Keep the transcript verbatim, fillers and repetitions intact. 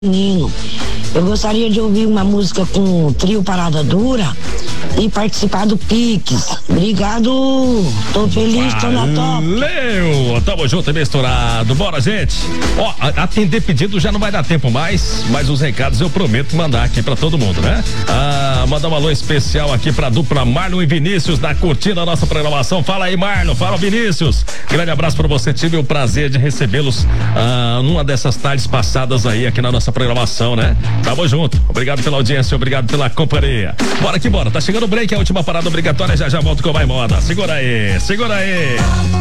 Menino, eu gostaria de ouvir uma música com o trio Parada Dura e participar do Pix. Obrigado, tô feliz, tô na top. Valeu, tamo junto e misturado. Bora, gente. Ó, atender pedido já não vai dar tempo mais, mas os recados eu prometo mandar aqui pra todo mundo, né? Ah, mandar um alô especial aqui pra dupla Marlon e Vinícius, da curtindo a nossa programação. Fala aí, Marlon, fala, Vinícius. Grande abraço pra você, tive o prazer de recebê-los ah, numa dessas tardes passadas aí aqui na nossa programação, né? Tamo junto, obrigado pela audiência, obrigado pela companhia. Bora que bora, tá chegando o break, a última parada obrigatória, já já volto com o Vai Moda. Segura aí, segura aí.